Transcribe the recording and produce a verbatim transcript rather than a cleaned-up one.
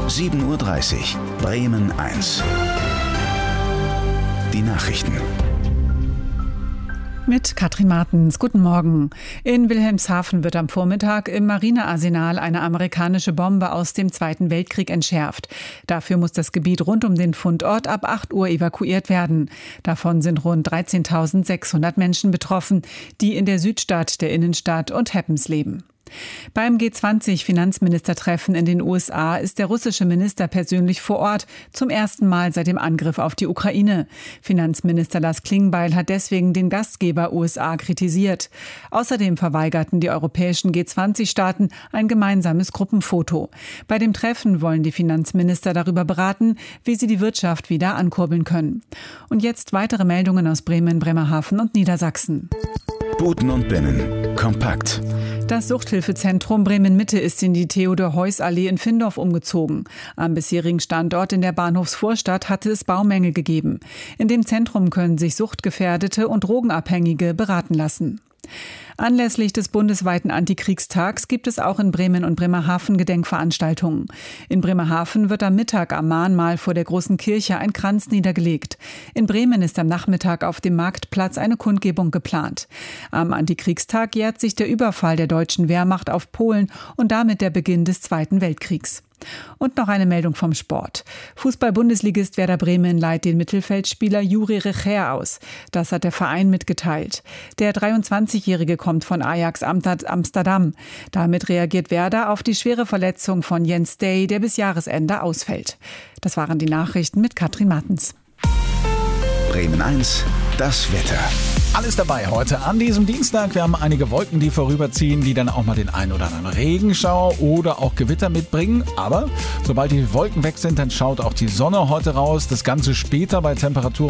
sieben Uhr dreißig, Bremen eins. Die Nachrichten. Mit Katrin Martens. Guten Morgen. In Wilhelmshaven wird am Vormittag im Marinearsenal eine amerikanische Bombe aus dem Zweiten Weltkrieg entschärft. Dafür muss das Gebiet rund um den Fundort ab acht Uhr evakuiert werden. Davon sind rund dreizehntausendsechshundert Menschen betroffen, die in der Südstadt, der Innenstadt und Happens leben. Beim G zwanzig Finanzministertreffen in den U S A ist der russische Minister persönlich vor Ort, zum ersten Mal seit dem Angriff auf die Ukraine. Finanzminister Lars Klingbeil hat deswegen den Gastgeber U S A kritisiert. Außerdem verweigerten die europäischen G zwanzig Staaten ein gemeinsames Gruppenfoto. Bei dem Treffen wollen die Finanzminister darüber beraten, wie sie die Wirtschaft wieder ankurbeln können. Und jetzt weitere Meldungen aus Bremen, Bremerhaven und Niedersachsen. Buten und Binnen. Kompakt. Das Suchthilfezentrum Bremen-Mitte ist in die Theodor-Heuss-Allee in Findorf umgezogen. Am bisherigen Standort in der Bahnhofsvorstadt hatte es Baumängel gegeben. In dem Zentrum können sich Suchtgefährdete und Drogenabhängige beraten lassen. Anlässlich des bundesweiten Antikriegstags gibt es auch in Bremen und Bremerhaven Gedenkveranstaltungen. In Bremerhaven wird am Mittag am Mahnmal vor der großen Kirche ein Kranz niedergelegt. In Bremen ist am Nachmittag auf dem Marktplatz eine Kundgebung geplant. Am Antikriegstag jährt sich der Überfall der deutschen Wehrmacht auf Polen und damit der Beginn des Zweiten Weltkriegs. Und noch eine Meldung vom Sport. Fußball-Bundesligist Werder Bremen leiht den Mittelfeldspieler Juri Recher aus. Das hat der Verein mitgeteilt. Der dreiundzwanzigjährige kommt von Ajax Amsterdam. Damit reagiert Werder auf die schwere Verletzung von Jens Day, der bis Jahresende ausfällt. Das waren die Nachrichten mit Katrin Martens. Bremen eins, das Wetter. Alles dabei heute an diesem Dienstag. Wir haben einige Wolken, die vorüberziehen, die dann auch mal den einen oder anderen Regenschauer oder auch Gewitter mitbringen. Aber sobald die Wolken weg sind, dann schaut auch die Sonne heute raus. Das Ganze später bei Temperaturen